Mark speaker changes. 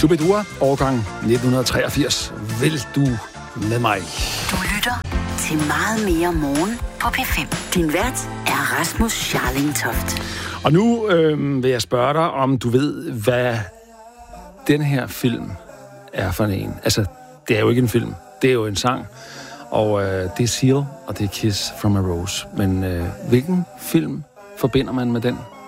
Speaker 1: Shubidua, årgang 1983. Vil du med mig?
Speaker 2: Du lytter til Meget mere morgen på P5. Din vært er Rasmus Scharling-Toft.
Speaker 1: Og nu vil jeg spørge dig, om du ved, hvad den her film er for en. Altså, det er jo ikke en film. Det er jo en sang. Og det er Seal, og det er Kiss from a Rose. Men hvilken film forbinder man med den?